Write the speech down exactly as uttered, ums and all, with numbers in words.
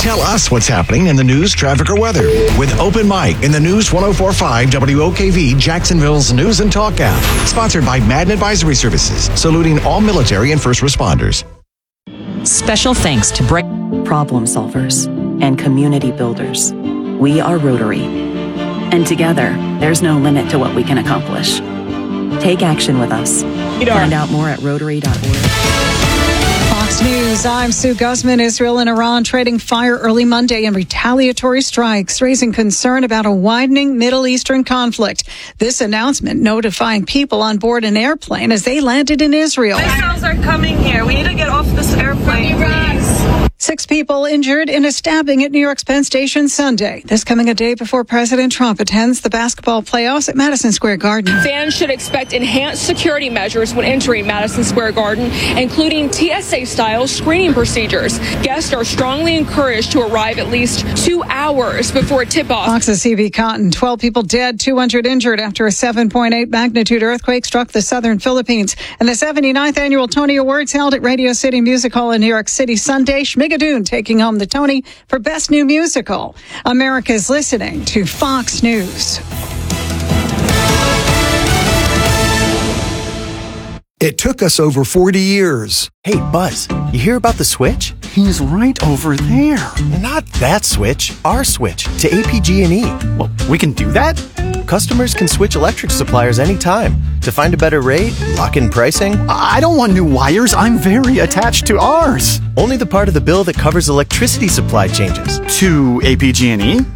Tell us what's happening in the news, traffic, or weather with Open Mic in the News one oh four point five W O K V Jacksonville's News and Talk app. Sponsored by Madden Advisory Services, saluting all military and first responders. Special thanks to Brick problem solvers and community builders. We are Rotary. And together, there's no limit to what we can accomplish. Take action with us. Find out more at rotary dot org. Fox News, I'm Sue Guzman. Israel and Iran trading fire early Monday in retaliatory strikes, raising concern about a widening Middle Eastern conflict. This announcement notifying people on board an airplane as they landed in Israel. Missiles are coming here. We need to get off this airplane, please. Six people injured in a stabbing at New York's Penn Station Sunday. This coming a day before President Trump attends the basketball playoffs at Madison Square Garden. Fans should expect enhanced security measures when entering Madison Square Garden, including T S A-style screening procedures. Guests are strongly encouraged to arrive at least two hours before tip-off. Fox's C V Cotton, twelve people dead, two hundred injured after a seven point eight magnitude earthquake struck the southern Philippines. And the seventy-ninth annual Tony Awards held at Radio City Music Hall in New York City Sunday. Schmigadoon taking home the Tony for Best New Musical. America's listening to Fox News. It took us over forty years. Hey, Buzz, you hear about the switch? He's right over there. Not that switch, our switch to A P G and E. Well, we can do that? Customers can switch electric suppliers anytime to find a better rate, lock in pricing. I don't want new wires. I'm very attached to ours. Only the part of the bill that covers electricity supply changes. To A P G and E?